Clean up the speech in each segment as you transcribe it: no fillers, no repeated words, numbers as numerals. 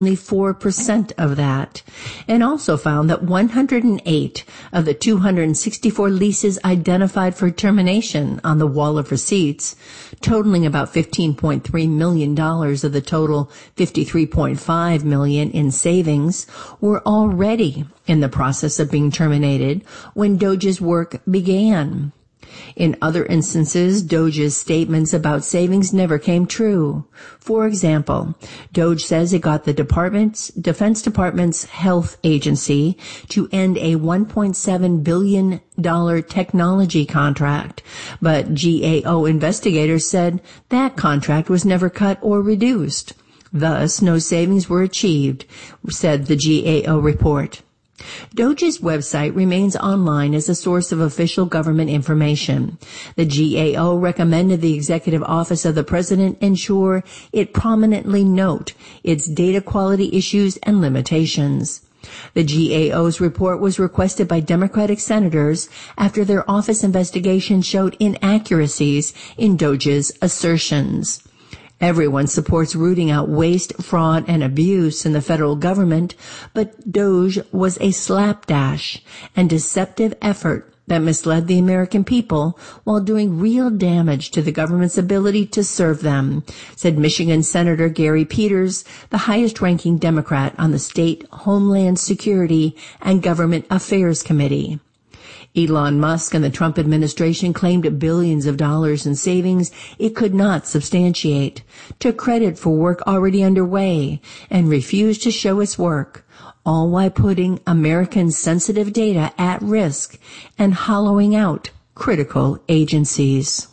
only 4% of that, and also found that 108 of the 264 leases identified for termination on the wall of receipts, totaling about $15.3 million of the total $53.5 million in savings, were already in the process of being terminated when Doge's work began. In other instances, Doge's statements about savings never came true. For example, Doge says it got the Defense Department's health agency to end a $1.7 billion technology contract, but GAO investigators said that contract was never cut or reduced. Thus, no savings were achieved, said the GAO report. Doge's website remains online as a source of official government information. The GAO recommended the Executive Office of the President ensure it prominently note its data quality issues and limitations. The GAO's report was requested by Democratic senators after their office investigation showed inaccuracies in Doge's assertions. Everyone supports rooting out waste, fraud, and abuse in the federal government, but Doge was a slapdash and deceptive effort that misled the American people while doing real damage to the government's ability to serve them, said Michigan Senator Gary Peters, the highest-ranking Democrat on the State Homeland Security and Government Affairs Committee. Elon Musk and the Trump administration claimed billions of dollars in savings it could not substantiate, took credit for work already underway, and refused to show its work, all while putting American sensitive data at risk and hollowing out critical agencies.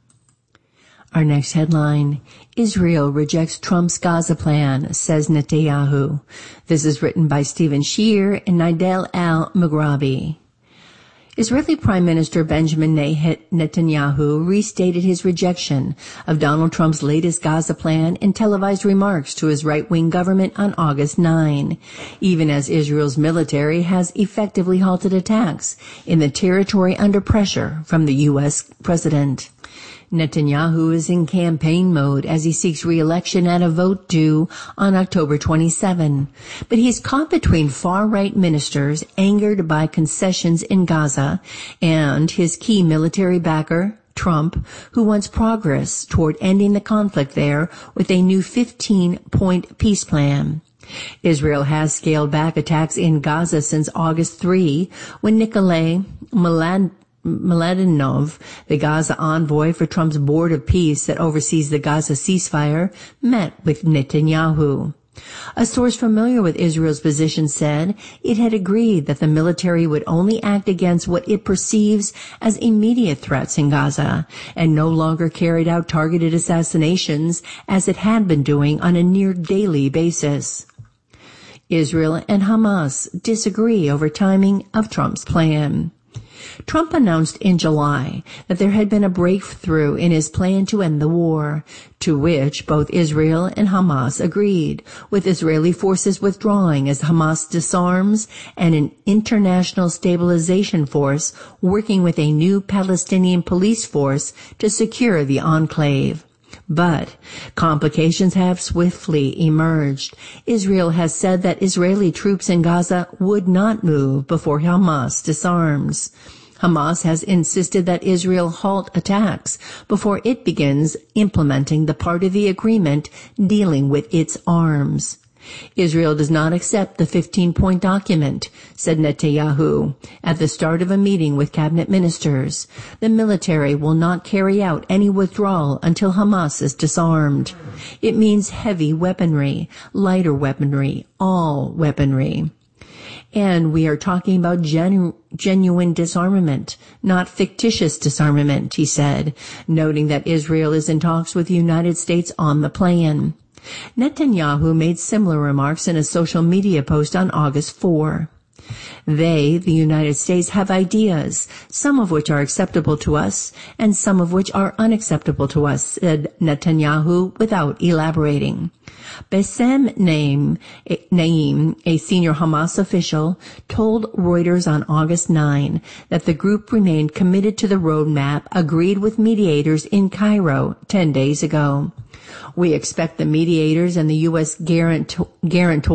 Our next headline, Israel rejects Trump's Gaza plan, says Netanyahu. This is written by Stephen Shear and Nidal al-Mughrabi. Israeli Prime Minister Benjamin Netanyahu restated his rejection of Donald Trump's latest Gaza plan in televised remarks to his right-wing government on August 9, even as Israel's military has effectively halted attacks in the territory under pressure from the U.S. president. Netanyahu is in campaign mode as he seeks re-election at a vote due on October 27. But he's caught between far-right ministers angered by concessions in Gaza and his key military backer, Trump, who wants progress toward ending the conflict there with a new 15-point peace plan. Israel has scaled back attacks in Gaza since August 3, when Nikolai Mladenov, the Gaza envoy for Trump's Board of Peace that oversees the Gaza ceasefire, met with Netanyahu. A source familiar with Israel's position said it had agreed that the military would only act against what it perceives as immediate threats in Gaza and no longer carried out targeted assassinations as it had been doing on a near daily basis. Israel and Hamas disagree over timing of Trump's plan. Trump announced in July that there had been a breakthrough in his plan to end the war, to which both Israel and Hamas agreed, with Israeli forces withdrawing as Hamas disarms and an international stabilization force working with a new Palestinian police force to secure the enclave. But complications have swiftly emerged. Israel has said that Israeli troops in Gaza would not move before Hamas disarms. Hamas has insisted that Israel halt attacks before it begins implementing the part of the agreement dealing with its arms. Israel does not accept the 15-point document, said Netanyahu, at the start of a meeting with cabinet ministers. The military will not carry out any withdrawal until Hamas is disarmed. It means heavy weaponry, lighter weaponry, all weaponry. And we are talking about genuine disarmament, not fictitious disarmament, he said, noting that Israel is in talks with the United States on the plan. Netanyahu made similar remarks in a social media post on August 4. They, the United States, have ideas, some of which are acceptable to us and some of which are unacceptable to us, said Netanyahu without elaborating. Bassem Naim, a senior Hamas official, told Reuters on August 9 that the group remained committed to the roadmap agreed with mediators in Cairo 10 days ago. We expect the mediators and the U.S. guarantor